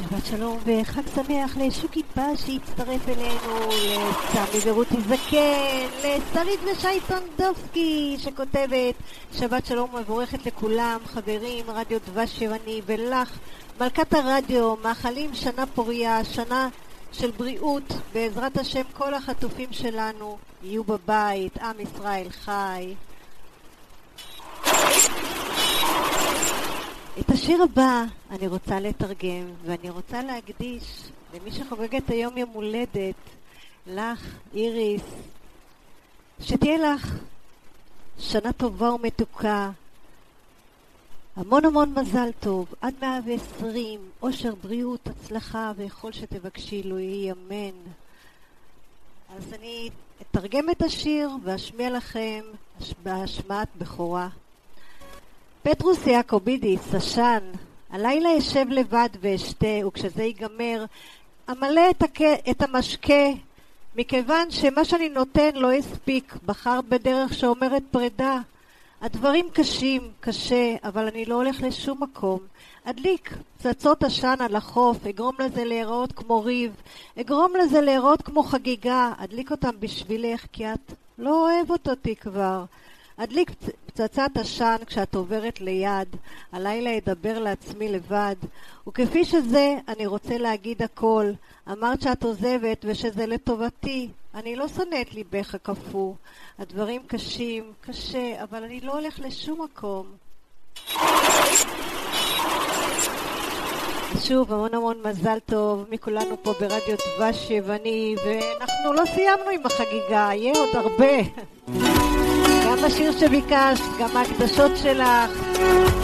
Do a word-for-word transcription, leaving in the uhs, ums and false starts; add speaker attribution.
Speaker 1: שבת שלום וחג שמח לשוקי פז שהצטרף אלינו, לסמי ורותי זקן, לשרית ושי טונדובסקי שכותבת שבת שלום מבורכת לכולם, חברים, רדיו דבש יווני, ולך מלכת הרדיו, מאחלים שנה פוריה, שנה של בריאות, בעזרת השם כל החטופים שלנו יהיו בבית, עם ישראל חי. את השיר הבא אני רוצה לתרגם, ואני רוצה להקדיש למי שחוגגת היום יום הולדת, לך איריס, שתהיה לך שנה טובה ומתוקה, המון המון מזל טוב, עד מאה ועשרים, אושר, בריאות, הצלחה, וכל שתבקשי לו יהי אמן. אז אני אתרגם את השיר ואשמיע לכם בהשמעת בכורה. פטרוס יעקובידיס, עשן, הלילה ישב לבד ואשתה, וכשזה ייגמר, אמלא את, הכ... את המשקה, מכיוון שמה שאני נותן לא הספיק, בחר בדרך שאומרת פרידה. הדברים קשים, קשה, אבל אני לא הולך לשום מקום. אדליק פצצות עשן על החוף, אגרום לזה להיראות כמו ריב, אגרום לזה להיראות כמו חגיגה, אדליק אותם בשבילך, כי את לא אוהב אותי כבר. אדליק פצצת עשן כשאת עוברת ליד, הלילה אדבר לעצמי לבד, וכפי שזה אני רוצה להגיד הכל. אמרת שאת עוזבת ושזה לטובתי, אני לא שונא את ליבך הקפוא. הדברים קשים, קשה, אבל אני לא הולך לשום מקום. שוב, המון המון מזל טוב מכולנו פה ברדיו דבש יווני, ואנחנו לא סיימנו עם החגיגה, יהיה עוד הרבה. גם השיר שביקשת, גם ההקדשות שלך.